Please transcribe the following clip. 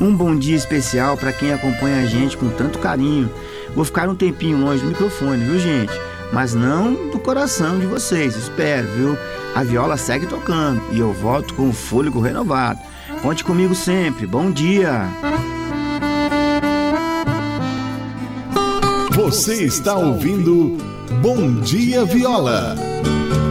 Um bom dia especial para quem acompanha a gente com tanto carinho. Vou ficar um tempinho longe do microfone, viu, gente? Mas não do coração de vocês, espero, viu? A viola segue tocando e eu volto com o fôlego renovado. Conte comigo sempre. Bom dia! Você está ouvindo Bom Dia Viola.